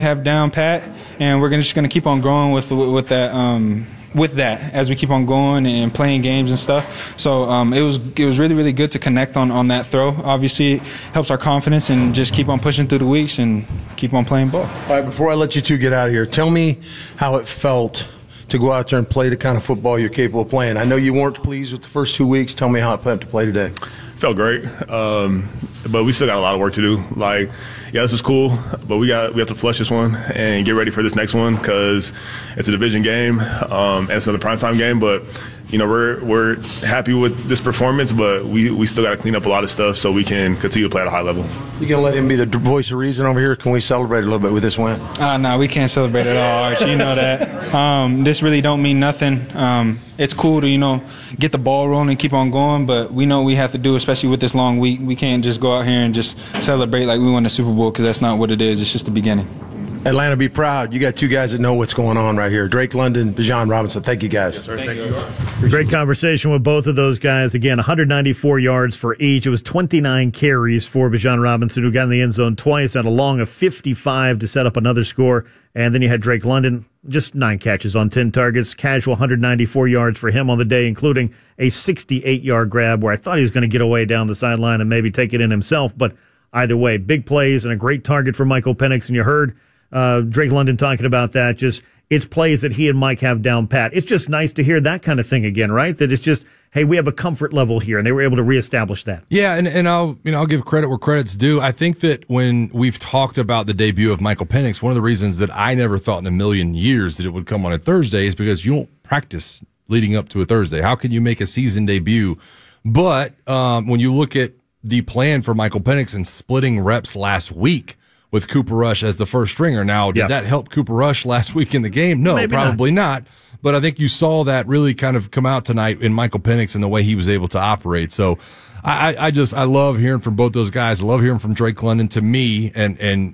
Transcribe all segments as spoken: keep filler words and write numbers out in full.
have down pat, and we're gonna, just going to keep on growing with with that um, with that as we keep on going and playing games and stuff. So um, it was it was really really good to connect on on that throw. Obviously, it helps our confidence and just keep on pushing through the weeks and keep on playing ball. All right, before I let you two get out of here, tell me how it felt to go out there and play the kind of football you're capable of playing. I know you weren't pleased with the first two weeks. Tell me how it felt to play today. Felt great, um, but we still got a lot of work to do. Like, yeah, this is cool, but we got we have to flush this one and get ready for this next one because it's a division game um, and it's another primetime game. But you know, we're we're happy with this performance, but we, we still got to clean up a lot of stuff so we can continue to play at a high level. You gonna let him be the voice of reason over here? Can we celebrate a little bit with this win? Uh, no, we can't celebrate at all, Archie. You know that. Um, this really don't mean nothing. Um, it's cool to, you know, get the ball rolling and keep on going, but we know what we have to do, especially with this long week. We can't just go out here and just celebrate like we won the Super Bowl because that's not what it is. It's just the beginning. Atlanta, be proud. You got two guys that know what's going on right here. Drake London, Bijan Robinson. Thank you, guys. Yes, sir. Thank, Thank you. Great conversation with both of those guys. Again, one hundred ninety-four yards for each. It was twenty-nine carries for Bijan Robinson, who got in the end zone twice, had a long of fifty-five to set up another score. And then you had Drake London, just nine catches on ten targets, casual one hundred ninety-four yards for him on the day, including a sixty-eight-yard grab where I thought he was going to get away down the sideline and maybe take it in himself. But either way, big plays and a great target for Michael Penix. And you heard uh, Drake London talking about that. Just it's plays that he and Mike have down pat. It's just nice to hear that kind of thing again, right? That it's just, hey, we have a comfort level here, and they were able to reestablish that. Yeah, and, and I'll you know I'll give credit where credit's due. I think that when we've talked about the debut of Michael Penix, one of the reasons that I never thought in a million years that it would come on a Thursday is because you don't practice leading up to a Thursday. How can you make a season debut? But um, when you look at the plan for Michael Penix and splitting reps last week with Cooper Rush as the first stringer, now did yeah. that help Cooper Rush last week in the game? No, Maybe probably not. not. But I think you saw that really kind of come out tonight in Michael Penix and the way he was able to operate. So I, I just I love hearing from both those guys. I love hearing from Drake London. To me, and and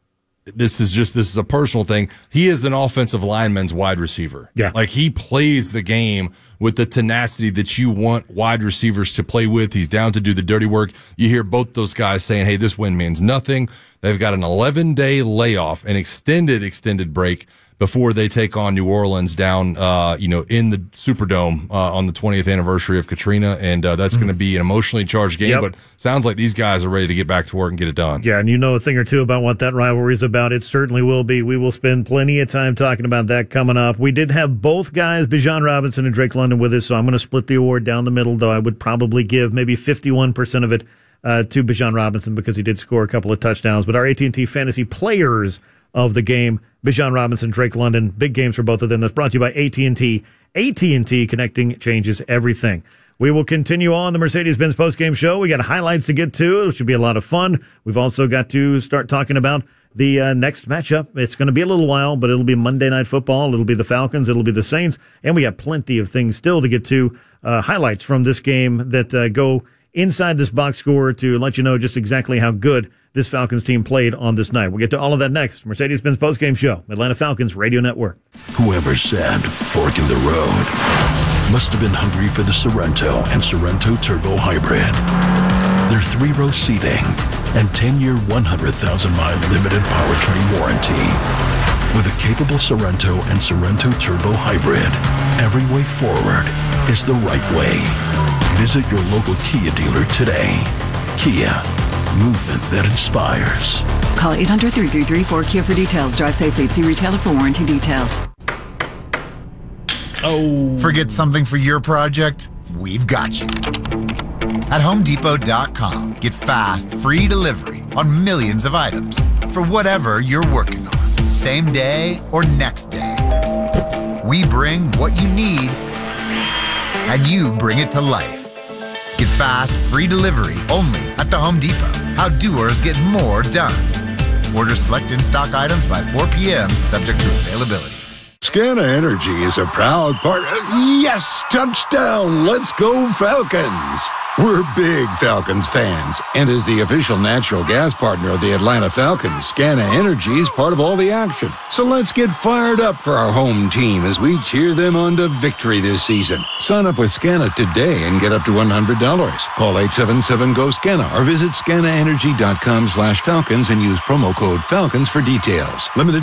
this is just this is a personal thing. He is an offensive lineman's wide receiver. Yeah, like he plays the game with the tenacity that you want wide receivers to play with. He's down to do the dirty work. You hear both those guys saying, "Hey, this win means nothing." They've got an eleven day layoff, an extended extended break before they take on New Orleans down, uh, you know, in the Superdome uh, on the twentieth anniversary of Katrina, and uh, that's mm-hmm. going to be an emotionally charged game. Yep. But sounds like these guys are ready to get back to work and get it done. Yeah, and you know a thing or two about what that rivalry is about. It certainly will be. We will spend plenty of time talking about that coming up. We did have both guys, Bijan Robinson and Drake London, with us, so I'm going to split the award down the middle, though I would probably give maybe fifty-one percent of it uh, to Bijan Robinson because he did score a couple of touchdowns. But our A T and T Fantasy Players of the game, Bijan Robinson, Drake London, big games for both of them. That's brought to you by A T and T. A T and T, connecting changes everything. We will continue on the Mercedes-Benz postgame show. We got highlights to get to. It should be a lot of fun. We've also got to start talking about the uh, next matchup. It's going to be a little while, but it'll be Monday Night Football. It'll be the Falcons. It'll be the Saints. And we got plenty of things still to get to. Uh, highlights from this game that uh, go inside this box score to let you know just exactly how good this Falcons team played on this night. We'll get to all of that next. Mercedes-Benz postgame show, Atlanta Falcons Radio Network. Whoever said fork in the road must have been hungry for the Sorrento and Sorrento Turbo Hybrid. Their three-row seating and ten-year, one hundred thousand mile limited powertrain warranty. With a capable Sorrento and Sorrento Turbo Hybrid, every way forward is the right way. Visit your local Kia dealer today. Kia. Movement that inspires. Call eight hundred, three three three, four Kia for details. Drive safely. See retailer for warranty details. Oh. Forget something for your project? We've got you. At Home Depot dot com, get fast, free delivery on millions of items for whatever you're working on. Same day or next day. We bring what you need, and you bring it to life. Get fast, free delivery only at the Home Depot. How doers get more done. Order select in-stock items by four p.m., subject to availability. Scana Energy is a proud partner. Yes, touchdown. Let's go Falcons. We're big Falcons fans, and as the official natural gas partner of the Atlanta Falcons, Scana Energy is part of all the action. So let's get fired up for our home team as we cheer them on to victory this season. Sign up with Scana today and get up to one hundred dollars. Call eight seven seven, G O, SCANA or visit scana energy dot com slash Falcons and use promo code Falcons for details. Limited